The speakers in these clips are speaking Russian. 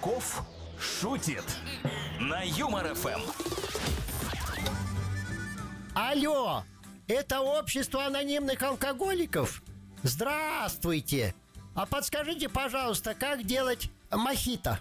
Казаков шутит на Юмор ФМ. Алло, это общество анонимных алкоголиков? Здравствуйте. А подскажите, пожалуйста, как делать мохито?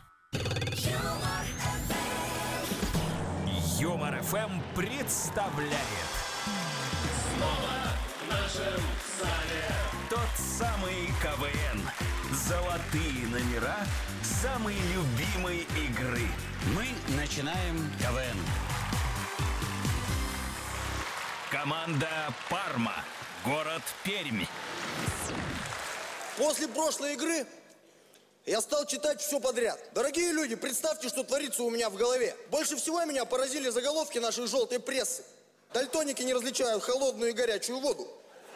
Юмор ФМ представляет Снова в нашем зале тот самый КВН. Золотые номера самой любимой игры. Мы начинаем КВН. Команда Парма. Город Пермь. После прошлой игры я стал читать все подряд. Дорогие люди, представьте, что творится у меня в голове. Больше всего меня поразили заголовки нашей желтой прессы. Дальтоники не различают холодную и горячую воду.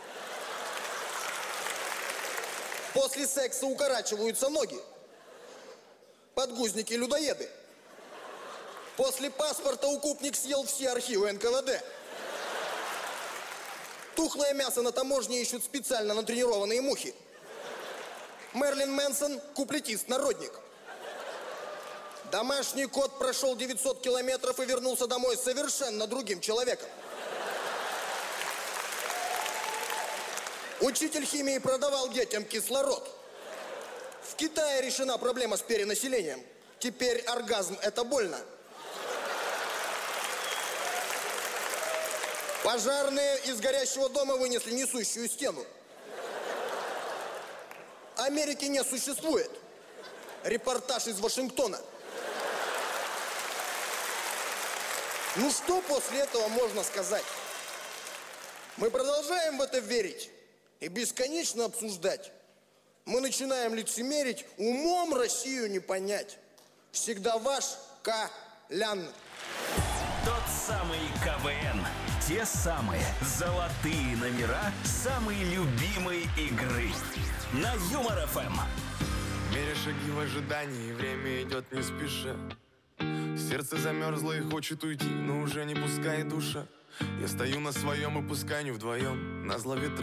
После секса укорачиваются ноги. Подгузники людоеды. После паспорта укупник съел все архивы НКВД. Тухлое мясо на таможне ищут специально натренированные мухи. Мерлин Мэнсон – куплетист-народник. Домашний кот прошел 900 километров и вернулся домой совершенно другим человеком. Учитель химии продавал детям кислород. В Китае решена проблема с перенаселением. Теперь оргазм – это больно. Пожарные из горящего дома вынесли несущую стену. Америки не существует. Репортаж из Вашингтона. Ну что после этого можно сказать? Мы продолжаем в это верить и бесконечно обсуждать. Мы начинаем лицемерить, умом Россию не понять. Всегда ваш Колян. Тот самый КВН. Те самые золотые номера самой любимой игры. На Юмор ФМ. Меря шаги в ожидании, время идет не спеша. Сердце замерзло и хочет уйти, но уже не пускает душа. Я стою на своем и пускай не вдвоем, назло ветра.